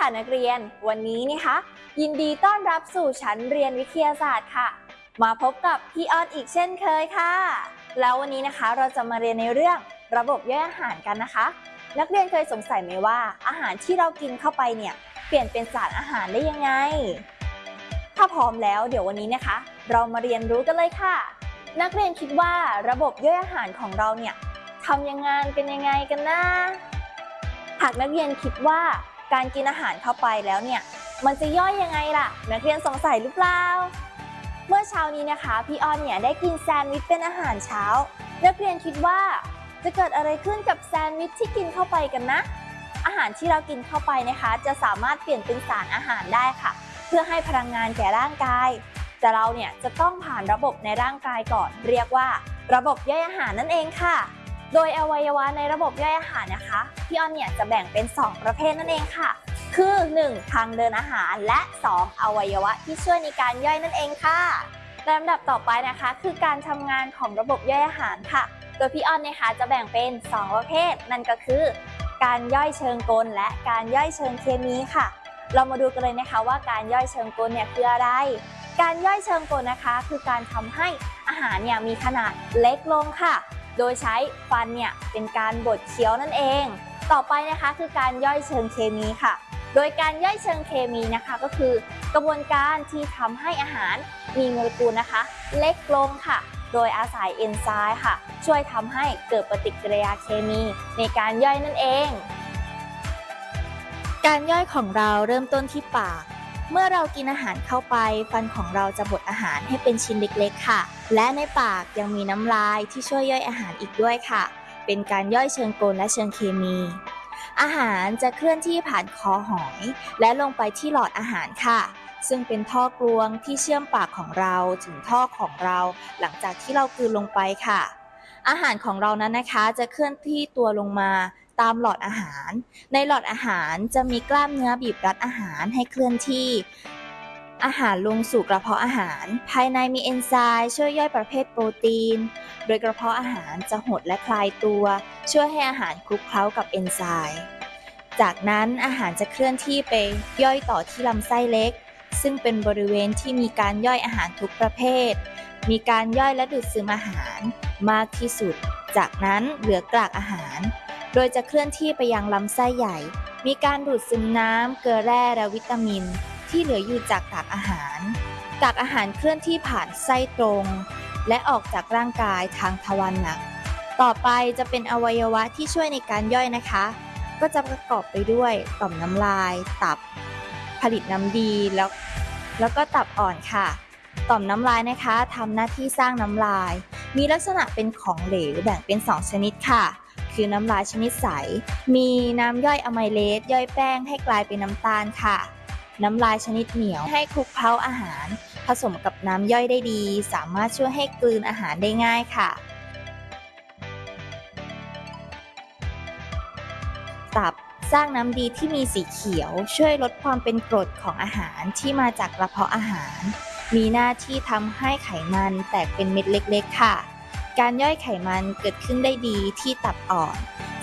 ค่ะนักเรียนวันนี้นะคะยินดีต้อนรับสู่ชั้นเรียนวิทยาศาสตร์ค่ะมาพบกับพี่ออนอีกเช่นเคยค่ะแล้ววันนี้นะคะเราจะมาเรียนในเรื่องระบบย่อยอาหารกันนะคะนักเรียนเคยสงสัยไหมว่าอาหารที่เรากินเข้าไปเนี่ยเปลี่ยนเป็นสารอาหารได้ยังไงถ้าพร้อมแล้วเดี๋ยววันนี้นะคะเรามาเรียนรู้กันเลยค่ะนักเรียนคิดว่าระบบย่อยอาหารของเราเนี่ยทำยังไงกันนะหากนักเรียนคิดว่าการกินอาหารเข้าไปแล้วเนี่ยมันจะย่อยยังไงล่ะนักเรียนสงสัยหรือเปล่าเมื่อเช้านี้นะคะพี่ออนเนี่ยได้กินแซนด์วิชเป็นอาหารเช้านักเรียนคิดว่าจะเกิดอะไรขึ้นกับแซนด์วิชที่กินเข้าไปกันนะอาหารที่เรากินเข้าไปนะคะจะสามารถเปลี่ยนเป็นสารอาหารได้ค่ะเพื่อให้พลังงานแก่ร่างกายแต่เราเนี่ยจะต้องผ่านระบบในร่างกายก่อนเรียกว่าระบบย่อยอาหารนั่นเองค่ะโดยอวัยวะในระบบย่อยอาหารนะคะพี่ออนเนี่ยจะแบ่งเป็น2ประเภทนั่นเองค่ะคือ 1. ทางเดินอาหารและ 2. อวัยวะที่ช่วยในการย่อยนั่นเองค่ะลำดับต่อไปนะคะคือการทำงานของระบบย่อยอาหารค่ะโดยพี่ออนนะคะจะแบ่งเป็น2ประเภทนั่นก็คือการย่อยเชิงกลและการย่อยเชิงเคมีค่ะเรามาดูกันเลยนะคะว่าการย่อยเชิงกลเนี่ยคืออะไรการย่อยเชิงกลนะคะคือการทำให้อาหารเนี่ยมีขนาดเล็กลงค่ะโดยใช้ฟันเนี่ยเป็นการบดเคี้ยวนั่นเองต่อไปนะคะคือการย่อยเชิงเคมีค่ะโดยการย่อยเชิงเคมีนะคะก็คือกระบวนการที่ทำให้อาหารมีโมเลกุลนะคะเล็กลงค่ะโดยอาศัยเอนไซม์ค่ะช่วยทำให้เกิดปฏิกิริยาเคมีในการย่อยนั่นเองการย่อยของเราเริ่มต้นที่ปากเมื่อเรากินอาหารเข้าไปฟันของเราจะบดอาหารให้เป็นชิ้นเล็กๆค่ะและในปากยังมีน้ำลายที่ช่วยย่อยอาหารอีกด้วยค่ะเป็นการย่อยเชิงกลและเชิงเคมีอาหารจะเคลื่อนที่ผ่านคอหอยและลงไปที่หลอดอาหารค่ะซึ่งเป็นท่อกลวงที่เชื่อมปากของเราถึงท่อของเราหลังจากที่เรากลืนลงไปค่ะอาหารของเรานั้นนะคะจะเคลื่อนที่ตัวลงมาตามหลอดอาหารในหลอดอาหารจะมีกล้ามเนื้อบีบรัดอาหารให้เคลื่อนที่อาหารลงสู่กระเพาะอาหารภายในมีเอนไซม์ช่วยย่อยประเภทโปรตีนโดยกระเพาะอาหารจะหดและคลายตัวช่วยให้อาหารคลุกเคล้ากับเอนไซม์จากนั้นอาหารจะเคลื่อนที่ไปย่อยต่อที่ลำไส้เล็กซึ่งเป็นบริเวณที่มีการย่อยอาหารทุกประเภทมีการย่อยและดูดซึมอาหารมากที่สุดจากนั้นเหลือกากอาหารโดยจะเคลื่อนที่ไปยังลำไส้ใหญ่มีการดูดซึมน้ำเกลือแร่และวิตามินที่เหลืออยู่จากกากอาหารเคลื่อนที่ผ่านไส้ตรงและออกจากร่างกายทางทวารหนักต่อไปจะเป็นอวัยวะที่ช่วยในการย่อยนะคะก็จะประกอบไปด้วยต่อมน้ำลายตับผลิตน้ำดีแล้วก็ตับอ่อนค่ะต่อมน้ำลายนะคะทำหน้าที่สร้างน้ำลายมีลักษณะเป็นของเหลวแบ่งเป็น2ชนิดค่ะคือน้ำลายชนิดใสมีน้ำย่อยอะไมเลสย่อยแป้งให้กลายเป็นน้ำตาลค่ะน้ำลายชนิดเหนียวให้คลุกเคล้าอาหารผสมกับน้ำย่อยได้ดีสามารถช่วยให้กลืนอาหารได้ง่ายค่ะตับสร้างน้ำดีที่มีสีเขียวช่วยลดความเป็นกรดของอาหารที่มาจากกระเพาะอาหารมีหน้าที่ทำให้ไขมันแตกเป็นเม็ดเล็กๆค่ะการย่อยไขมันเกิดขึ้นได้ดีที่ตับอ่อน